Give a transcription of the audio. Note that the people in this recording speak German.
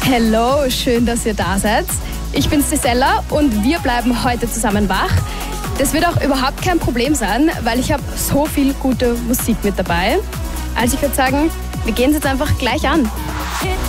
Hello, schön, dass ihr da seid. Ich bin Stella und wir bleiben heute zusammen wach. Das wird auch überhaupt kein Problem sein, weil ich habe so viel gute Musik mit dabei. Also ich würde sagen, wir gehen es jetzt einfach gleich an.